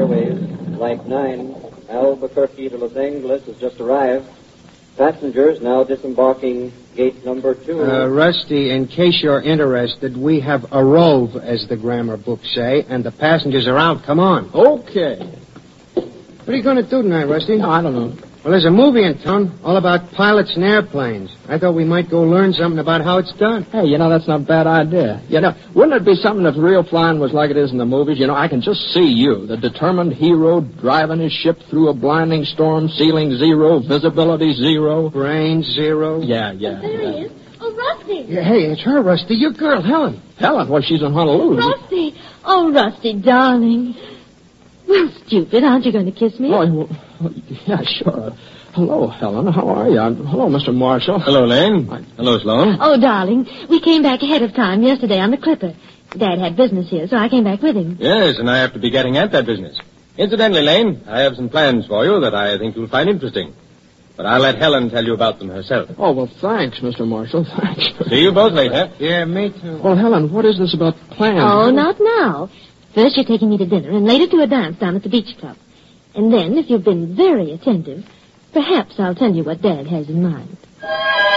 Airways. Flight 9, Albuquerque to Los Angeles, has just arrived. Passengers now disembarking gate number 2. Rusty, in case you're interested, we have a rove, as the grammar books say, and the passengers are out. Come on. Okay. What are you going to do tonight, Rusty? No, I don't know. Well, there's a movie in town all about pilots and airplanes. I thought we might go learn something about how it's done. Hey, that's not a bad idea. Wouldn't it be something if real flying was like it is in the movies? I can just see you, the determined hero, driving his ship through a blinding storm, ceiling 0, visibility 0. Range 0. Yeah. There he is. Oh, Rusty. Yeah, hey, it's her, Rusty. Your girl, Helen. Helen? Well, she's in Honolulu. Rusty. Oh, Rusty, darling. Well, stupid, aren't you going to kiss me? Oh, yeah, sure. Hello, Helen. How are you? Hello, Mr. Marshall. Hello, Lane. Hello, Sloan. Oh, darling, we came back ahead of time yesterday on the Clipper. Dad had business here, so I came back with him. Yes, and I have to be getting at that business. Incidentally, Lane, I have some plans for you that I think you'll find interesting. But I'll let Helen tell you about them herself. Oh, well, thanks, Mr. Marshall. Thanks. See you both later. Yeah, me too. Well, Helen, what is this about plans? Oh, not now. First, you're taking me to dinner, and later to a dance down at the beach club. And then, if you've been very attentive, perhaps I'll tell you what Dad has in mind.